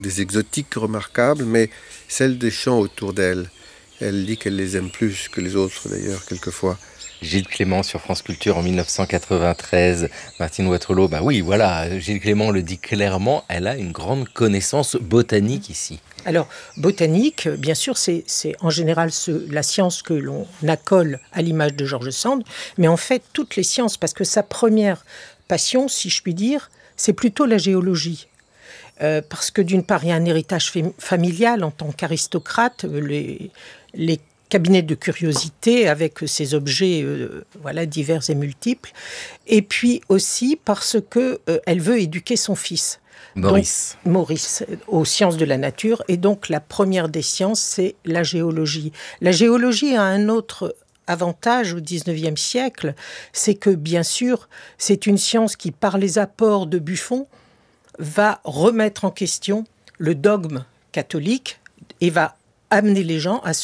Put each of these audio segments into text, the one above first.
des exotiques remarquables, mais celles des champs autour d'elle. Elle dit qu'elle les aime plus que les autres d'ailleurs, quelquefois. Gilles Clément sur France Culture en 1993. Martine Waterloo, bah oui, voilà, Gilles Clément le dit clairement, elle a une grande connaissance botanique ici. Alors, botanique, bien sûr, c'est en général la science que l'on accole à l'image de George Sand, mais en fait, toutes les sciences, parce que sa première passion, si je puis dire, c'est plutôt la géologie. Parce que d'une part, il y a un héritage familial en tant qu'aristocrate, les cabinets de curiosité avec ces objets divers et multiples. Et puis aussi parce que elle veut éduquer son fils. Maurice. Donc, Maurice, aux sciences de la nature. Et donc, la première des sciences, c'est la géologie. La géologie a un autre avantage au XIXe siècle, c'est que, bien sûr, c'est une science qui, par les apports de Buffon, va remettre en question le dogme catholique et va amener les gens à se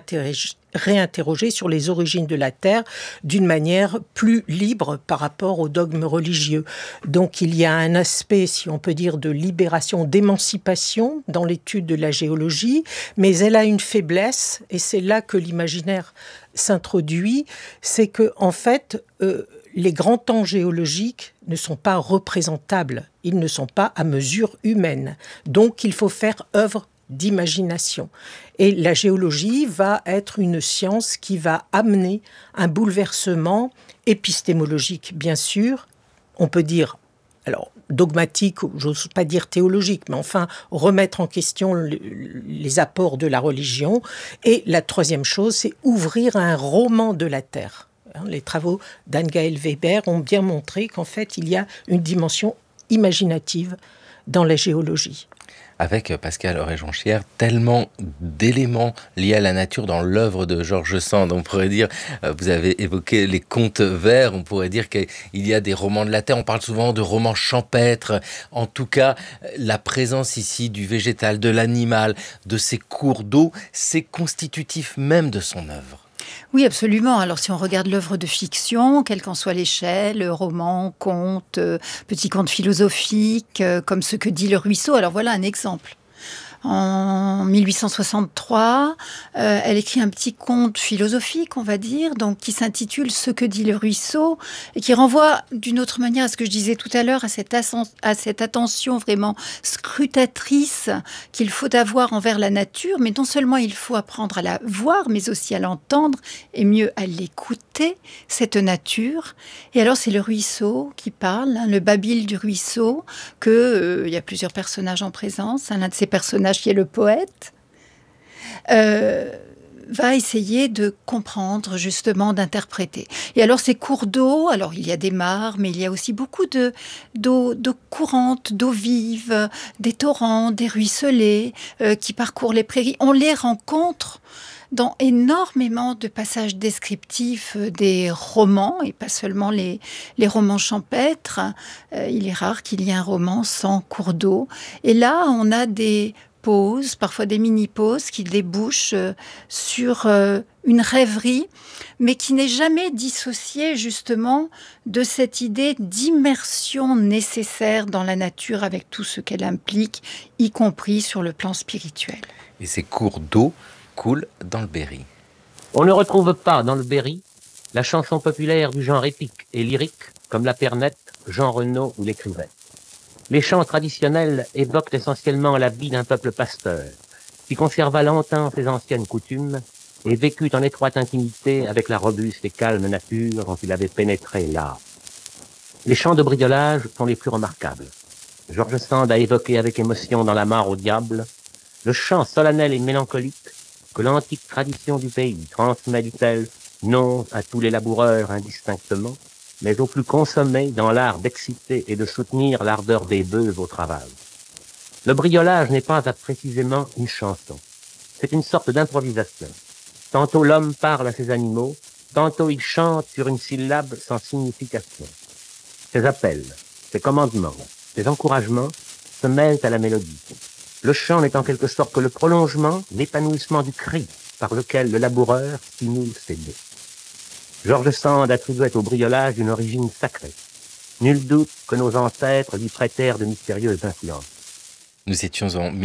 réinterroger sur les origines de la Terre d'une manière plus libre par rapport au dogme religieux. Donc il y a un aspect, si on peut dire, de libération, d'émancipation dans l'étude de la géologie, mais elle a une faiblesse, et c'est là que l'imaginaire s'introduit, c'est que en fait, les grands temps géologiques ne sont pas représentables, ils ne sont pas à mesure humaine. Donc il faut faire œuvre d'imagination. Et la géologie va être une science qui va amener un bouleversement épistémologique, bien sûr. On peut dire, alors dogmatique, j'ose pas dire théologique, mais enfin remettre en question les apports de la religion. Et la troisième chose, c'est ouvrir un roman de la Terre. Les travaux d'Anne-Gaëlle Weber ont bien montré qu'en fait, il y a une dimension imaginative dans la géologie. Avec Pascal Auré-Jonchière, tellement d'éléments liés à la nature dans l'œuvre de George Sand. On pourrait dire, vous avez évoqué les contes vers, on pourrait dire qu'il y a des romans de la terre, on parle souvent de romans champêtres. En tout cas, la présence ici du végétal, de l'animal, de ces cours d'eau, c'est constitutif même de son œuvre. Oui, absolument. Alors, si on regarde l'œuvre de fiction, quelle qu'en soit l'échelle, roman, conte, petit conte philosophique, comme ce que dit le ruisseau. Alors, voilà un exemple. En 1863, elle écrit un petit conte philosophique, on va dire, donc qui s'intitule « Ce que dit le ruisseau » et qui renvoie d'une autre manière à ce que je disais tout à l'heure, à cette attention vraiment scrutatrice qu'il faut avoir envers la nature, mais non seulement il faut apprendre à la voir, mais aussi à l'entendre et mieux à l'écouter, cette nature. Et alors c'est le ruisseau qui parle, le babil du ruisseau, il y a plusieurs personnages en présence, l'un de ces personnages qui est le poète, va essayer de comprendre, justement, d'interpréter. Et alors, ces cours d'eau, alors il y a des mares, mais il y a aussi beaucoup d'eau courante, d'eau vive, des torrents, des ruisselets qui parcourent les prairies. On les rencontre dans énormément de passages descriptifs des romans, et pas seulement les romans champêtres. Il est rare qu'il y ait un roman sans cours d'eau. Et là, on a des pauses, parfois des mini-pauses qui débouchent sur une rêverie, mais qui n'est jamais dissociée justement de cette idée d'immersion nécessaire dans la nature avec tout ce qu'elle implique, y compris sur le plan spirituel. Et ces cours d'eau coulent dans le Berry. On ne retrouve pas dans le Berry la chanson populaire du genre épique et lyrique, comme la Pernette, Jean Renaud ou l'écrivain. Les chants traditionnels évoquent essentiellement la vie d'un peuple pasteur, qui conserva longtemps ses anciennes coutumes et vécut en étroite intimité avec la robuste et calme nature dont il avait pénétré l'art. Les chants de briolage sont les plus remarquables. George Sand a évoqué avec émotion dans La mare au diable le chant solennel et mélancolique que l'antique tradition du pays transmet, dit-elle, non à tous les laboureurs indistinctement, mais aux plus consommés dans l'art d'exciter et de soutenir l'ardeur des bœufs au travail. Le briolage n'est pas précisément une chanson. C'est une sorte d'improvisation. Tantôt l'homme parle à ses animaux, tantôt il chante sur une syllabe sans signification. Ses appels, ses commandements, ses encouragements se mêlent à la mélodie. Le chant n'est en quelque sorte que le prolongement, l'épanouissement du cri par lequel le laboureur stimule ses bœufs. George Sand attribuait au briolage une origine sacrée. Nul doute que nos ancêtres lui prêtèrent de mystérieuses influences. Nous étions en